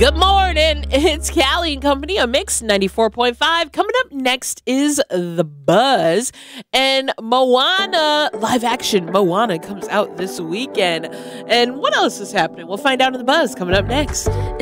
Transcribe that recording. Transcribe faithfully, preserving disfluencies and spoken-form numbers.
Good morning. It's Callie and Company on Mix ninety-four point five. Coming up next is The Buzz. And Moana, live action Moana comes out this weekend. And what else is happening? We'll find out in The Buzz coming up next.